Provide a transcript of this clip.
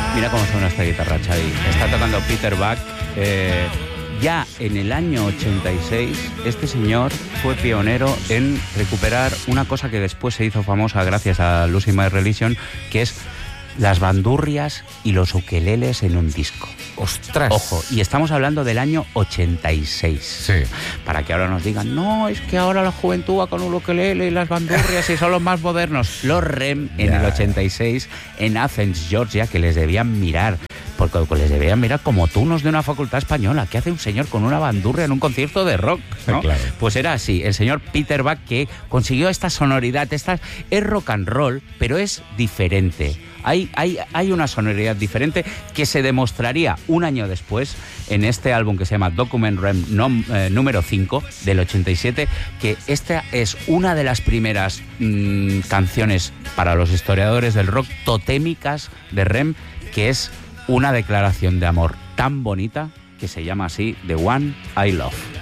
Mira cómo suena esta guitarra, Xavi. Está tocando Peter Buck. Ya en el año 86, este señor fue pionero en recuperar una cosa que después se hizo famosa gracias a Losing My Religion, que es las bandurrias y los ukeleles en un disco. ¡Ostras! Ojo, y estamos hablando del año 86. Sí. Para que ahora nos digan, no, es que ahora la juventud va con un ukelele y las bandurrias y son los más modernos. Los REM en el 86 en Athens, Georgia, que les debían mirar, porque les debían mirar como tunos de una facultad española. ¿Qué hace un señor con una bandurria en un concierto de rock? ¿No? Claro. Pues era así, el señor Peter Buck, que consiguió esta sonoridad, es rock and roll, pero es diferente. Hay una sonoridad diferente que se demostraría un año después en este álbum que se llama Document REM número 5 del 87, que esta es una de las primeras canciones para los historiadores del rock totémicas de REM, que es una declaración de amor tan bonita que se llama así The One I Love.